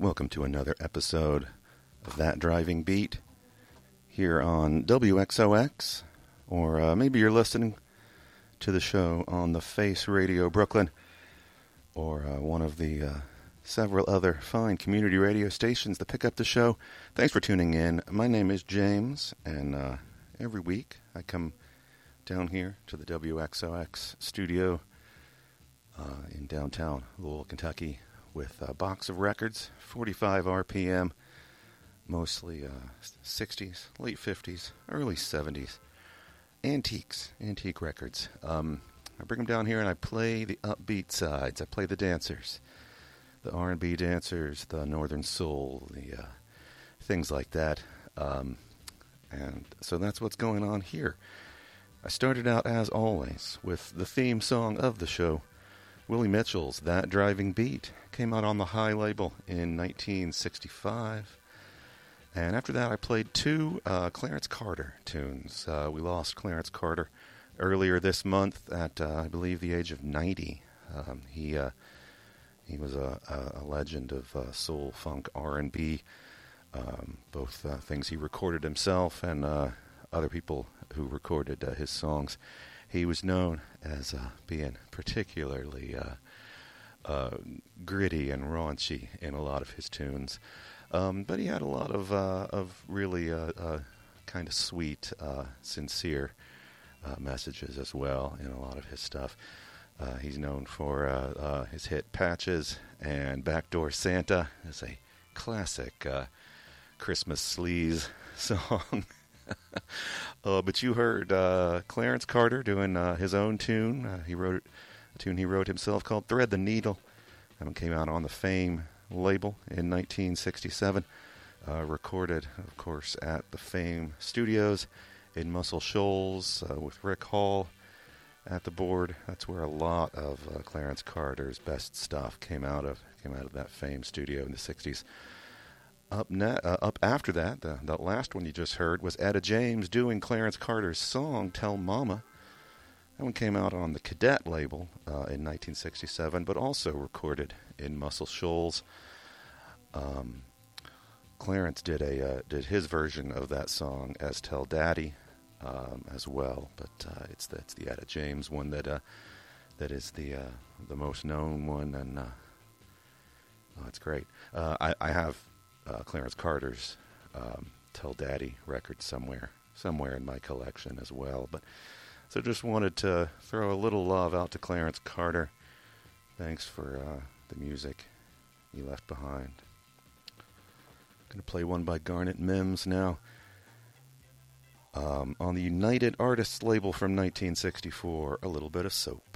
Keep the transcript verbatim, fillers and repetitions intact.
Welcome to another episode of That Driving Beat here on W X O X, or uh, maybe you're listening to the show on the Face Radio Brooklyn, or uh, one of the uh, several other fine community radio stations that pick up the show. Thanks for tuning in. My name is James, and uh, every week I come down here to the W X O X studio uh, in downtown Louisville, Kentucky, with a box of records, forty-five R P M, mostly uh, sixties, late fifties, early seventies, antiques, antique records. Um, I bring them down here and I play the upbeat sides. I play the dancers, the R and B dancers, the Northern Soul, the uh, things like that. Um, and so that's what's going on here. I started out, as always, with the theme song of the show, Willie Mitchell's That Driving Beat. Came out on the High label in nineteen sixty-five. And after that, I played two uh, Clarence Carter tunes. Uh, we lost Clarence Carter earlier this month at, uh, I believe, the age of ninety. Um, he uh, he was a, a legend of uh, soul, funk, R and B, um, both uh, things he recorded himself and uh, other people who recorded uh, his songs. He was known as uh, being particularly uh, uh, gritty and raunchy in a lot of his tunes. Um, but he had a lot of uh, of really uh, uh, kind of sweet, uh, sincere uh, messages as well in a lot of his stuff. Uh, he's known for uh, uh, his hit Patches and Backdoor Santa as a classic uh, Christmas sleaze song. uh, but you heard uh, Clarence Carter doing uh, his own tune. Uh, he wrote a tune he wrote himself called Thread the Needle. That one came out on the Fame label in nineteen sixty-seven. Uh, recorded, of course, at the Fame Studios in Muscle Shoals uh, with Rick Hall at the board. That's where a lot of uh, Clarence Carter's best stuff came out of. Came out of that Fame studio in the sixties. Up ne- uh, up after that, the, the last one you just heard was Etta James doing Clarence Carter's song Tell Mama. That one came out on the Cadet label uh, in nineteen sixty-seven, but also recorded in Muscle Shoals. Um, Clarence did a uh, did his version of that song as Tell Daddy um, as well, but uh, it's the, it's the Etta James one that uh, that is the uh, the most known one, and uh, oh, it's great. Uh, I, I have uh, Clarence Carter's um, Tell Daddy record somewhere somewhere in my collection as well, but. So just wanted to throw a little love out to Clarence Carter. Thanks for uh, the music he left behind. Going to play one by Garnet Mims now. Um, on the United Artists label from nineteen sixty-four, A Little Bit of Soap.